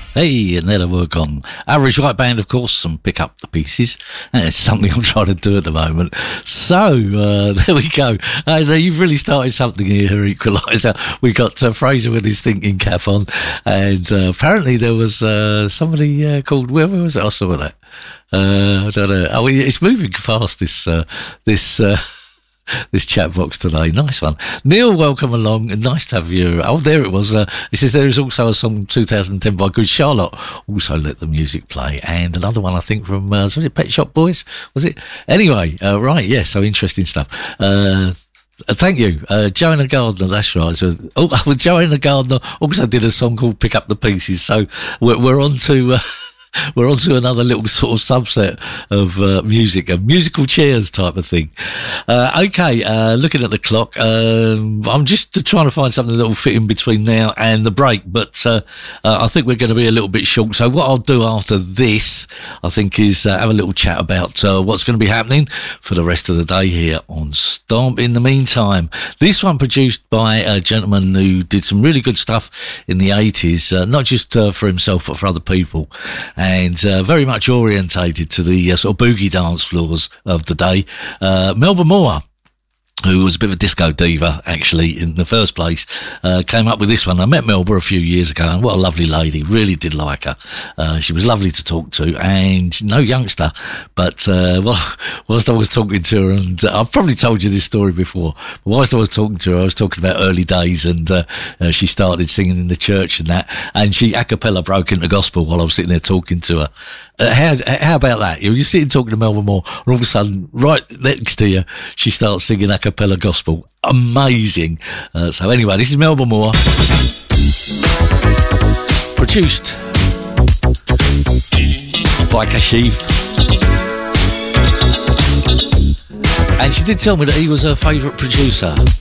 Hey, and there we're gone. Average Right Band, of course, and Pick Up the Pieces. And it's something I'm trying to do at the moment. So, there we go. You've really started something here, Equalizer. We got Fraser with his thinking cap on. And apparently there was somebody called, where was it? I saw that. I don't know. Oh, it's moving fast, this chat box today. Nice one. Neil, welcome along. Nice to have you. Oh, there it was. It says there is also a song 2010 by Good Charlotte. Also let the music play. And another one, I think, from, was it Pet Shop Boys? Was it? Anyway, right. Yeah, so interesting stuff. Thank you. Joanna Gardner, that's right. So, Joanna Gardner also did a song called Pick Up the Pieces. So we're on to... We're on to another little sort of subset of music, a musical chairs type of thing. Okay, looking at the clock, I'm just trying to find something that will fit in between now and the break, but I think we're going to be a little bit short. So what I'll do after this, I think, is have a little chat about what's going to be happening for the rest of the day here on Stomp. In the meantime, this one produced by a gentleman who did some really good stuff in the 80s, not just for himself, but for other people. And very much orientated to the sort of boogie dance floors of the day. Melba Moore, who was a bit of a disco diva, actually, in the first place, came up with this one. I met Melba a few years ago, and what a lovely lady. Really did like her. She was lovely to talk to, and no youngster. But, whilst I was talking to her, and I've probably told you this story before, but whilst I was talking to her, I was talking about early days, and she started singing in the church and that, and she a cappella broke into gospel while I was sitting there talking to her. How about that? You're sitting talking to Melba Moore, and all of a sudden, right next to you, she starts singing a cappella gospel. Amazing. So anyway, this is Melba Moore, produced by Kashif, and she did tell me that he was her favourite producer.